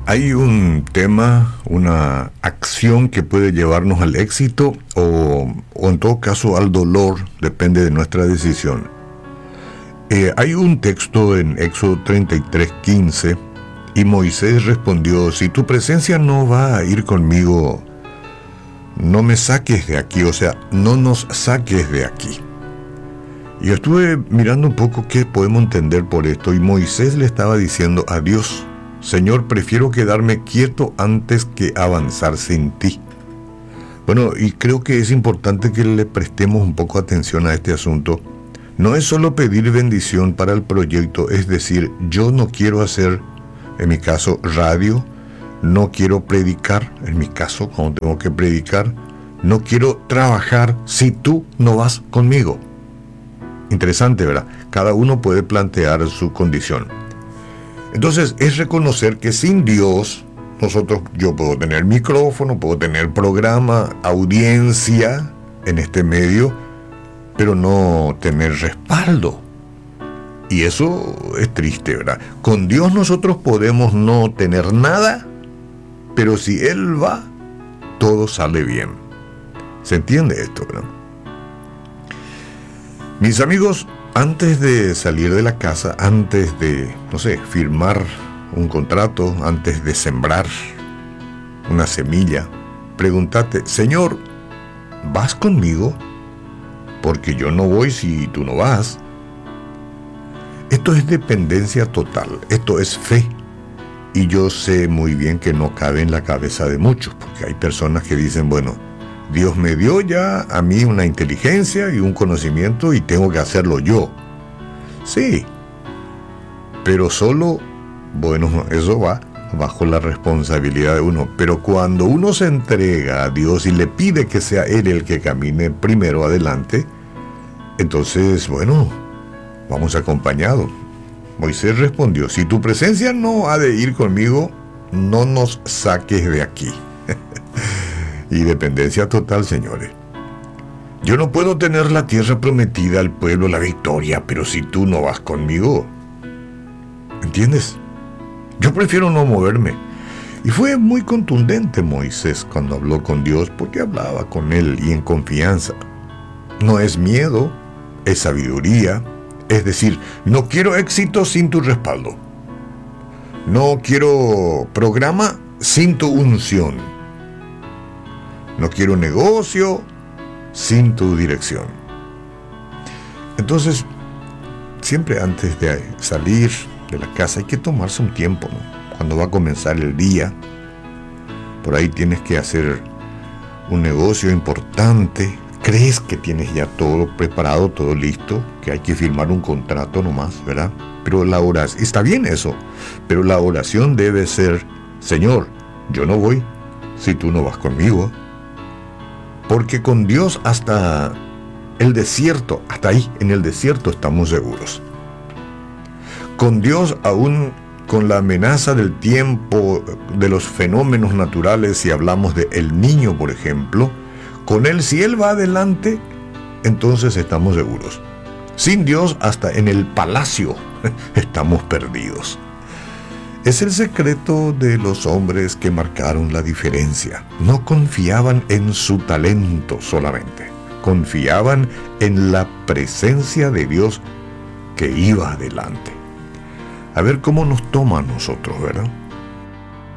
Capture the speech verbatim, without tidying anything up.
Hay un tema, una acción que puede llevarnos al éxito o, o en todo caso al dolor, depende de nuestra decisión. Eh, hay un texto en Éxodo treinta y tres, quince, y Moisés respondió: si tu presencia no va a ir conmigo, no me saques de aquí, o sea, no nos saques de aquí. Y yo estuve mirando un poco qué podemos entender por esto, y Moisés le estaba diciendo a Dios: Señor, prefiero quedarme quieto antes que avanzar sin ti. Bueno, y creo que es importante que le prestemos un poco atención a este asunto. No es solo pedir bendición para el proyecto, es decir, yo no quiero hacer, en mi caso, radio, no quiero predicar, en mi caso, cuando tengo que predicar, no quiero trabajar si tú no vas conmigo. Interesante, ¿verdad? Cada uno puede plantear su condición. Entonces, es reconocer que sin Dios, nosotros, yo puedo tener micrófono, puedo tener programa, audiencia en este medio, pero no tener respaldo. Y eso es triste, ¿verdad? Con Dios nosotros podemos no tener nada, pero si Él va, todo sale bien. ¿Se entiende esto, verdad? Mis amigos, antes de salir de la casa, antes de, no sé, firmar un contrato, antes de sembrar una semilla, pregúntate: Señor, ¿vas conmigo? Porque yo no voy si tú no vas. Esto es dependencia total, esto es fe. Y yo sé muy bien que no cabe en la cabeza de muchos, porque hay personas que dicen: bueno, Dios me dio ya a mí una inteligencia y un conocimiento y tengo que hacerlo yo. Sí, pero solo, bueno, eso va bajo la responsabilidad de uno. Pero cuando uno se entrega a Dios y le pide que sea Él el que camine primero adelante, entonces, bueno, vamos acompañados. Moisés respondió: si tu presencia no ha de ir conmigo, no nos saques de aquí. Y dependencia total, señores. Yo no puedo tener la tierra prometida al pueblo, la victoria, pero si tú no vas conmigo, ¿entiendes? Yo prefiero no moverme. Y fue muy contundente Moisés cuando habló con Dios, porque hablaba con Él y en confianza. No es miedo, es sabiduría. Es decir, no quiero éxito sin tu respaldo. No quiero programa sin tu unción. No quiero negocio sin tu dirección. Entonces, siempre antes de salir de la casa hay que tomarse un tiempo, ¿no? Cuando va a comenzar el día, por ahí tienes que hacer un negocio importante. Crees que tienes ya todo preparado, todo listo, que hay que firmar un contrato nomás, ¿verdad? Pero la oración, está bien eso, pero la oración debe ser: Señor, yo no voy si tú no vas conmigo. Porque con Dios hasta el desierto, hasta ahí, en el desierto estamos seguros. Con Dios, aún con la amenaza del tiempo, de los fenómenos naturales, si hablamos de El Niño, por ejemplo, con Él, si Él va adelante, entonces estamos seguros. Sin Dios, hasta en el palacio estamos perdidos. Es el secreto de los hombres que marcaron la diferencia. No confiaban en su talento solamente, confiaban en la presencia de Dios que iba adelante. A ver cómo nos toma a nosotros, ¿verdad?